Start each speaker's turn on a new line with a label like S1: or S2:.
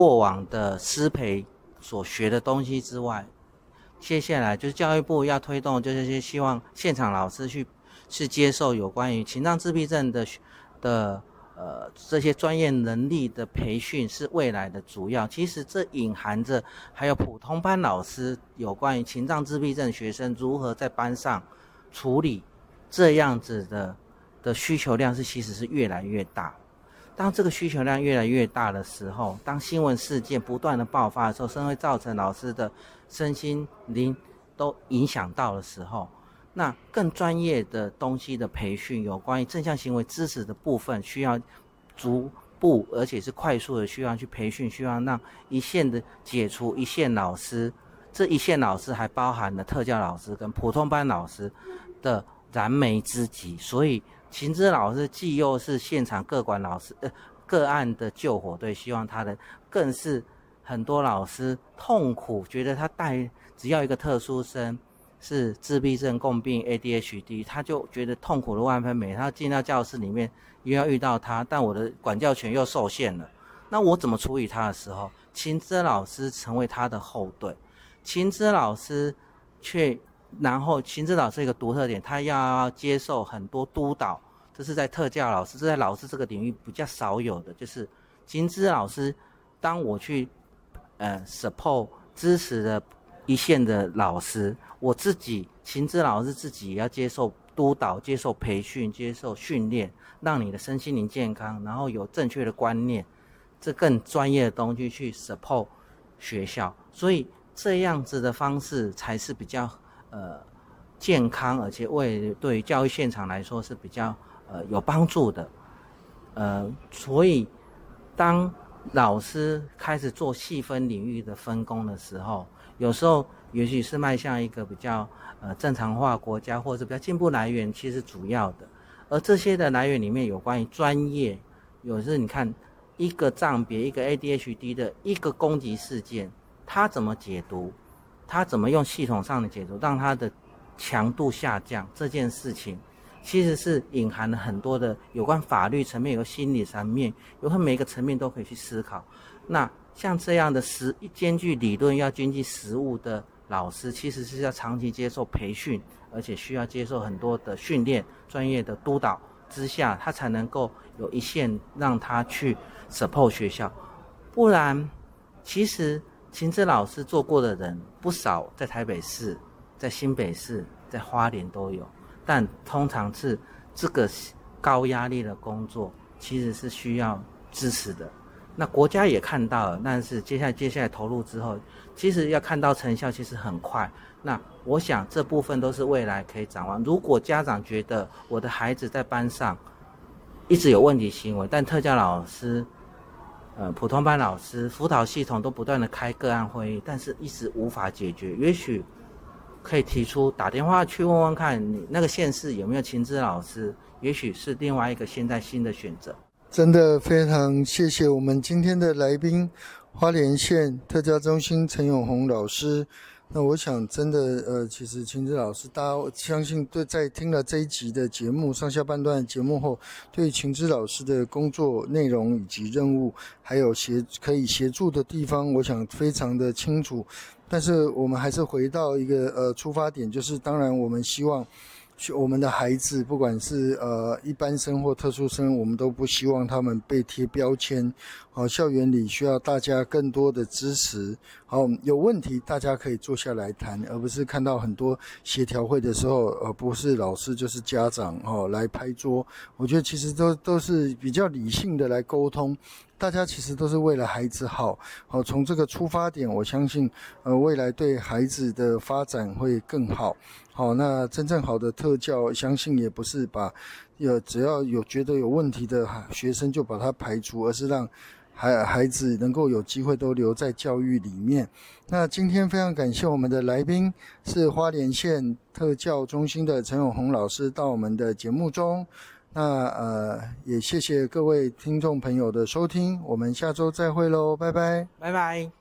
S1: 过往的师培所学的东西之外，接下来就是教育部要推动，就是希望现场老师去接受有关于情障自闭症的这些专业能力的培训是未来的主要。其实这隐含着还有普通班老师有关于情障自闭症学生如何在班上处理这样子的需求量其实是越来越大。当这个需求量越来越大的时候，当新闻事件不断的爆发的时候，甚至会造成老师的身心灵都影响到的时候，那更专业的东西的培训，有关于正向行为支持的部分，需要逐步而且是快速的需要去培训，需要让一线的解除一线老师，这一线老师还包含了特教老师跟普通班老师的燃眉之急。所以情资老师既又是现场个管老师个案的救火队，希望他的更是很多老师痛苦，觉得他只要一个特殊生是自闭症共病 ADHD， 他就觉得痛苦的万分美。他进到教室里面又要遇到他，但我的管教权又受限了，那我怎么处理他的时候，情资老师成为他的后队。情资老师然后情资老师一个独特点，他要接受很多督导，这是在特教老师，这在老师这个领域比较少有的，就是情资老师当我去support 支持的一线的老师，我自己情资老师自己也要接受督导，接受培训，接受训练，让你的身心灵健康，然后有正确的观念，这更专业的东西去 support 学校。所以这样子的方式才是比较健康，而且对于教育现场来说是比较有帮助的。所以当老师开始做细分领域的分工的时候，有时候也许是迈向一个比较正常化国家，或者是比较进步来源，其实主要的。而这些的来源里面有关于专业，有时候你看一个障别，一个 ADHD 的一个攻击事件，他怎么解读，他怎么用系统上的解读让他的强度下降，这件事情其实是隐含了很多的有关法律层面，有心理层面，有每个层面都可以去思考。那像这样的兼具理论要兼具实务的老师，其实是要长期接受培训，而且需要接受很多的训练，专业的督导之下，他才能够有一线让他去 support 学校。不然其实情资老师做过的人不少，在台北市，在新北市，在花莲都有，但通常是这个高压力的工作其实是需要支持的。那国家也看到了，但是接下来投入之后，其实要看到成效其实很快。那我想这部分都是未来可以展望。如果家长觉得我的孩子在班上一直有问题行为，但特教老师普通班老师辅导系统都不断的开个案会议，但是一直无法解决，也许可以提出打电话去问问看你那个县市有没有情资老师，也许是另外一个现在新的选择。
S2: 真的非常谢谢我们今天的来宾，花莲县特教中心陈永宏老师。那我想真的其实情资老师大家相信在听了这一集的节目上下半段的节目后，对情资老师的工作内容以及任务还有可以协助的地方，我想非常的清楚。但是我们还是回到一个出发点，就是当然我们希望我们的孩子不管是一般生或特殊生，我们都不希望他们被贴标签。校园里需要大家更多的支持。有问题大家可以坐下来谈，而不是看到很多协调会的时候不是老师就是家长来拍桌。我觉得其实都是比较理性的来沟通，大家其实都是为了孩子好。从这个出发点，我相信未来对孩子的发展会更好。那真正好的特教，相信也不是只要觉得有问题的学生就把他排除，而是让孩子能够有机会都留在教育里面。那今天非常感谢我们的来宾是花莲县特教中心的陈永宏老师到我们的节目中。那也谢谢各位听众朋友的收听，我们下周再会咯，拜拜。
S1: 拜拜。